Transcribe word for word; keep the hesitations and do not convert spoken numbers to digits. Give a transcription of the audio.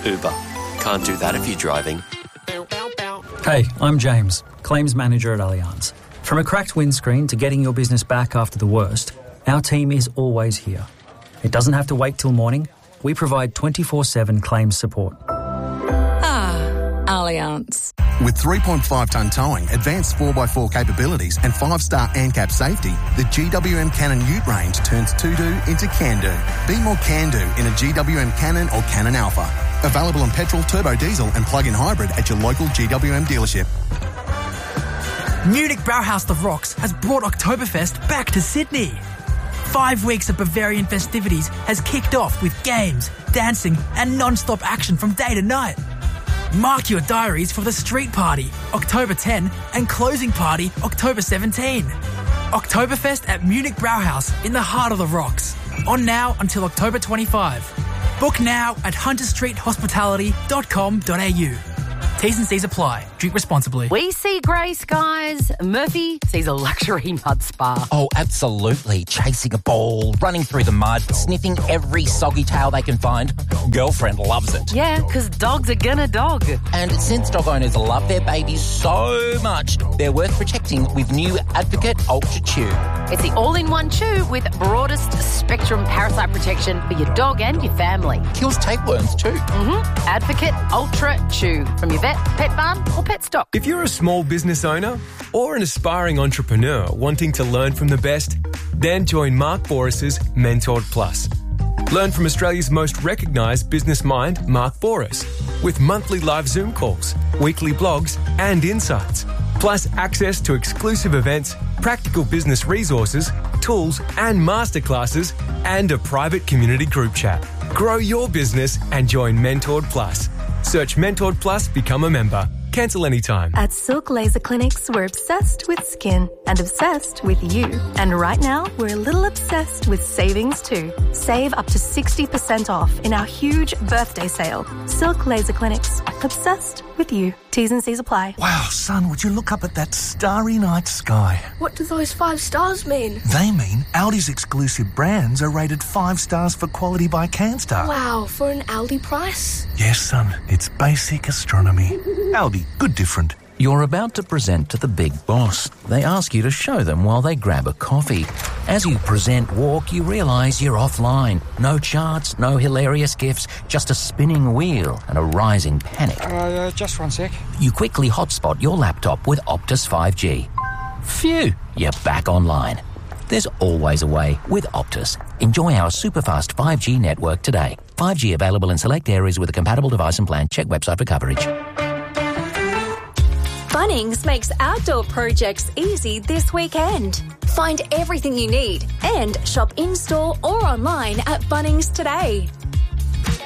Uber. Can't do that if you're driving. Hey, I'm James, Claims Manager at Allianz. From a cracked windscreen to getting your business back after the worst, our team is always here. It doesn't have to wait till morning. We provide twenty-four seven claims support. Ah, Allianz. With three point five tonne towing, advanced four by four capabilities and five star ANCAP safety, the G W M Cannon Ute range turns to-do into can-do. Be more can-do in a G W M Cannon or Cannon Alpha. Available on petrol, turbo diesel and plug-in hybrid at your local G W M dealership. Munich Brauhaus The Rocks has brought Oktoberfest back to Sydney. Five weeks of Bavarian festivities has kicked off with games, dancing and non-stop action from day to night. Mark your diaries for the street party, October tenth, and closing party, October seventeenth. Oktoberfest at Munich Brauhaus in the heart of the Rocks. On now until October twenty-fifth. Book now at hunter street hospitality dot com dot a u. T's and C's apply. Drink responsibly. We see grey skies. Murphy sees a luxury mud spa. Oh, absolutely. Chasing a ball, running through the mud, sniffing every soggy tail they can find. Girlfriend loves it. Yeah, because dogs are gonna dog. And since dog owners love their babies so much, they're worth protecting with new Advocate Ultra Chew. It's the all-in-one chew with broadest spectrum parasite protection for your dog and your family. Kills tapeworms too. Mm-hmm. Advocate Ultra Chew from your vet, pet barn or pet stock. If you're a small business owner or an aspiring entrepreneur wanting to learn from the best, then join Mark Boris's Mentored Plus. Learn from Australia's most recognised business mind, Mark Boris, with monthly live Zoom calls, weekly blogs and insights, plus access to exclusive events, practical business resources, tools and masterclasses, and a private community group chat. Grow your business and join Mentored Plus. Search Mentored Plus, become a member. Cancel anytime. At Silk Laser Clinics, we're obsessed with skin and obsessed with you. And right now, we're a little obsessed with savings too. Save up to sixty percent off in our huge birthday sale. Silk Laser Clinics, obsessed with you. T's and C's apply. Wow, son, would you look up at that starry night sky? What do those five stars mean? They mean Aldi's exclusive brands are rated five stars for quality by CanStar. Wow, for an Aldi price? Yes, son, it's basic astronomy. Aldi, good different. You're about to present to the big boss. They ask you to show them while they grab a coffee. As you present walk, you realise you're offline. No charts, no hilarious gifs, just a spinning wheel and a rising panic. Uh, uh, just one sec. You quickly hotspot your laptop with Optus five G. Phew, you're back online. There's always a way with Optus. Enjoy our super-fast five G network today. five G available in select areas with a compatible device and plan. Check website for coverage. Bunnings makes outdoor projects easy this weekend. Find everything you need and shop in-store or online at Bunnings today.